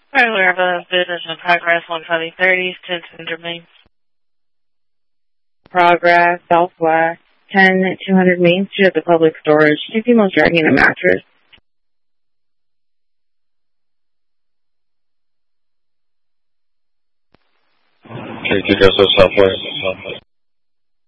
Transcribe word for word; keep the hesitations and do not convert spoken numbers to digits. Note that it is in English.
Alright, we have a business in progress, one five thirty, ten Main. Progress, Southwest, ten two hundred Main Street at the public storage. Two people dragging a mattress. Okay, you guys are Southwest.